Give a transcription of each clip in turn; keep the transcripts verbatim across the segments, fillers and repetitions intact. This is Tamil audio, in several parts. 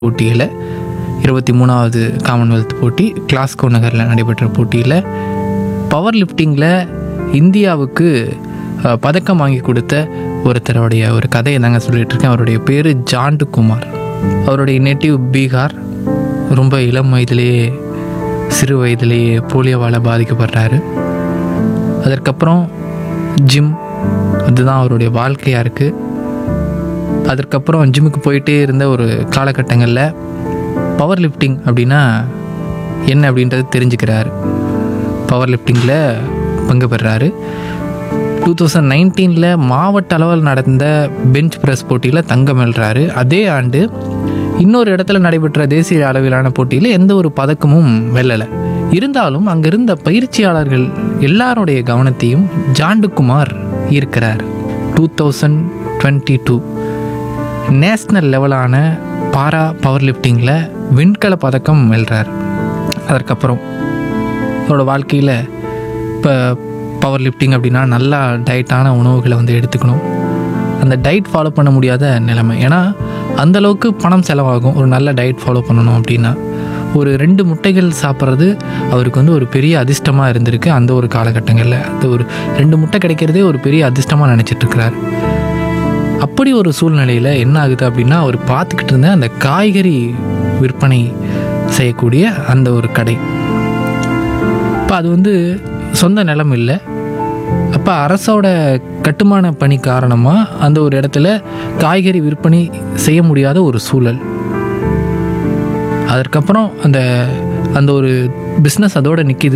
போட்டியில் இருபத்தி மூணாவது காமன்வெல்த் போட்டி கிளாஸ்கோ நகரில் நடைபெற்ற போட்டியில் பவர் லிஃப்டிங்கில் இந்தியாவுக்கு அஹ், பதக்கம் வாங்கி கொடுத்த ஒருத்தருடைய ஒரு கதையை தாங்க சொல்லிட்டு இருக்கேன். அவருடைய பேர் ஜாண்டு குமார். அவருடைய நேட்டிவ் பீகார். ரொம்ப இளம் வயதிலேயே சிறு வயதிலேயே போலியோவால் பாதிக்கப்படுறாரு. அதற்கப்புறம் ஜிம், அதுதான் அவருடைய வாழ்க்கையாக இருக்குது. அதற்கப்புறம் ஜிம்முக்கு போயிட்டே இருந்த ஒரு காலகட்டங்களில் பவர் லிஃப்டிங் அப்படின்னா என்ன அப்படின்றது தெரிஞ்சுக்கிறாரு. பவர் லிஃப்டிங்கில் பங்கு பெறுறாரு. டூ தௌசண்ட் நைன்டீனில் மாவட்ட அளவில் நடந்த பெஞ்ச் ப்ரெஸ் போட்டியில் தங்கம் வெல்றாரு. அதே ஆண்டு இன்னொரு இடத்துல நடைபெற்ற தேசிய அளவிலான போட்டியில் எந்த ஒரு பதக்கமும் வெல்லலை. இருந்தாலும் அங்கே இருந்த பயிற்சியாளர்கள் எல்லாருடைய கவனத்தையும் ஜாண்டுகுமார் ஈர்க்கிறார். Two thousand twenty two national லெவலான பாரா பவர் லிஃப்டிங்கில் வெண்கல பதக்கம் வெல்றார். அதற்கப்புறம் அவரோட வாழ்க்கையில் இப்போ பவர் லிஃப்டிங் அப்படின்னா நல்லா டயட்டான உணவுகளை வந்து எடுத்துக்கணும். அந்த டயட் ஃபாலோ பண்ண முடியாத நிலைமை. ஏன்னா அந்தளவுக்கு பணம் செலவாகும் ஒரு நல்ல டயட் ஃபாலோ பண்ணணும் அப்படின்னா. ஒரு ரெண்டு முட்டைகள் சாப்பிட்றது அவருக்கு வந்து ஒரு பெரிய அதிர்ஷ்டமாக இருந்திருக்கு. அந்த ஒரு காலகட்டங்களில் அது ஒரு ரெண்டு முட்டை கிடைக்கிறதே ஒரு பெரிய அதிர்ஷ்டமாக நினச்சிட்ருக்கிறார். அப்படி ஒரு சூழ்நிலையில் என்ன ஆகுது அப்படின்னா, அவர் பார்த்துக்கிட்டு இருந்த அந்த காய்கறி விற்பனை செய்யக்கூடிய அந்த ஒரு கடை, இப்போ அது வந்து சொந்த நிலம் இல்லை. அப்போ அரசோட கட்டுமான பணி காரணமாக அந்த ஒரு இடத்துல காய்கறி விற்பனை செய்ய முடியாத ஒரு சூழல். அதற்கப்புறம் அந்த அந்த ஒரு பிஸ்னஸ் அதோடு நிற்கிது.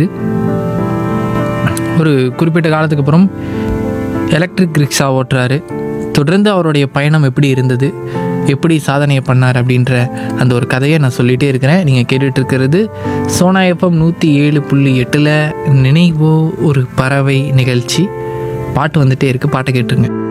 ஒரு குறிப்பிட்ட காலத்துக்கு அப்புறம் எலக்ட்ரிக் ரிக்ஷா ஓட்டுறாரு. தொடர்ந்து அவருடைய பயணம் எப்படி இருந்தது, எப்படி சாதனையை பண்ணார் அப்படின்ற அந்த ஒரு கதையை நான் சொல்லிகிட்டே இருக்கிறேன். நீங்கள் கேட்டுட்டு இருக்கிறது சோனா எஃப்எம் நூற்றி ஏழு புள்ளி எட்டில் நினைவோ ஒரு பறவை நிகழ்ச்சி. பாட்டு வந்துகிட்டே இருக்குது, பாட்டை கேட்டுருங்க.